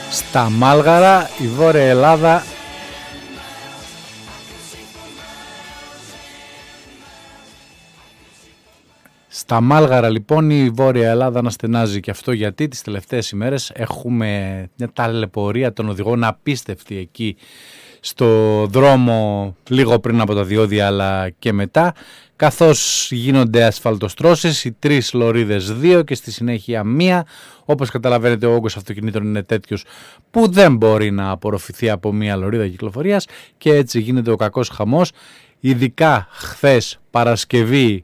Στα Μάλγαρα, η Βόρεια Ελλάδα Στα Μάλγαρα λοιπόν η Βόρεια Ελλάδα να στενάζει, και αυτό γιατί τις τελευταίες ημέρες έχουμε μια ταλαιπωρία των οδηγών απίστευτη εκεί στο δρόμο, λίγο πριν από τα διόδια αλλά και μετά, καθώς γίνονται ασφαλτοστρώσεις, οι 3 λωρίδες 2 και στη συνέχεια 1. Όπως καταλαβαίνετε, ο όγκος αυτοκινήτων είναι τέτοιος που δεν μπορεί να απορροφηθεί από μία λωρίδα κυκλοφορίας και έτσι γίνεται ο κακός χαμός. Ειδικά χθες Παρασκευή,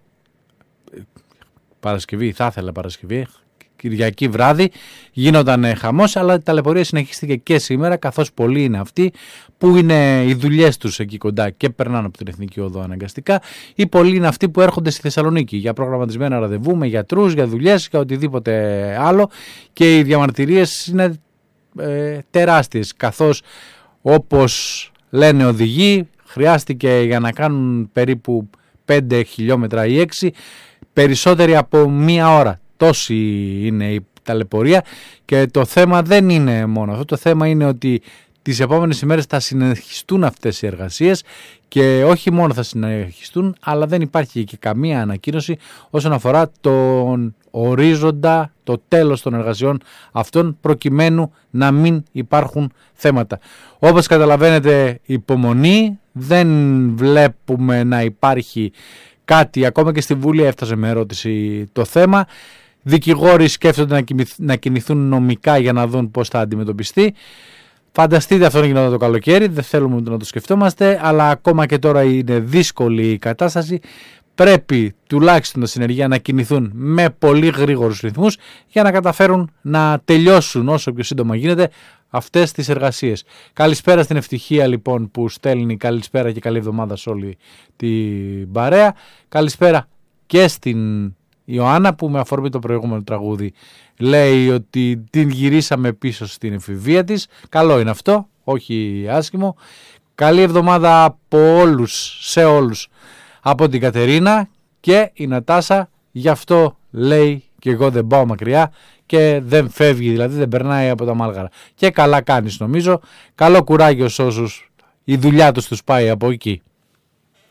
θα ήθελα Παρασκευή, Κυριακή βράδυ γίνονταν χαμός, αλλά η ταλαιπωρία συνεχίστηκε και σήμερα, καθώς πολλοί είναι αυτοί που είναι οι δουλειές τους εκεί κοντά και περνάνε από την Εθνική Οδό αναγκαστικά, ή πολλοί είναι αυτοί που έρχονται στη Θεσσαλονίκη για προγραμματισμένα ραντεβού με γιατρούς, για δουλειές και οτιδήποτε άλλο, και οι διαμαρτυρίες είναι τεράστιες, καθώς όπως λένε οδηγοί χρειάστηκε για να κάνουν περίπου 5 χιλιόμετρα ή 6 περισσότεροι από 1 ώρα. Τόση είναι η ταλαιπωρία, και το θέμα δεν είναι μόνο αυτό. Το θέμα είναι ότι τις επόμενες ημέρες θα συνεχιστούν αυτές οι εργασίες, και όχι μόνο θα συνεχιστούν, αλλά δεν υπάρχει και καμία ανακοίνωση όσον αφορά τον ορίζοντα, το τέλος των εργασιών αυτών, προκειμένου να μην υπάρχουν θέματα. Όπως καταλαβαίνετε, υπομονή, δεν βλέπουμε να υπάρχει κάτι. Ακόμα και στη Βουλή έφτασε με ερώτηση το θέμα. Δικηγόροι σκέφτονται να κινηθούν νομικά για να δουν πώς θα αντιμετωπιστεί. Φανταστείτε, αυτό γινόταν το καλοκαίρι, δεν θέλουμε να το σκεφτόμαστε, αλλά ακόμα και τώρα είναι δύσκολη η κατάσταση. Πρέπει τουλάχιστον τα συνεργεία να κινηθούν με πολύ γρήγορους ρυθμούς για να καταφέρουν να τελειώσουν όσο πιο σύντομα γίνεται αυτές τις εργασίες. Καλησπέρα στην Ευτυχία λοιπόν που στέλνει καλησπέρα και καλή εβδομάδα σε όλη την παρέα. Καλησπέρα και στην Ιωάννα που με αφορμή το προηγούμενο τραγούδι λέει ότι την γυρίσαμε πίσω στην εφηβεία της. Καλό είναι αυτό, όχι άσχημο. Καλή εβδομάδα από όλους, σε όλους, από την Κατερίνα και η Νατάσα. Γι' αυτό λέει και εγώ δεν πάω μακριά και δεν φεύγει, δηλαδή δεν περνάει από τα Μάλγαρα. Και καλά κάνεις νομίζω. Καλό κουράγιο σε όσους η δουλειά τους πάει από εκεί.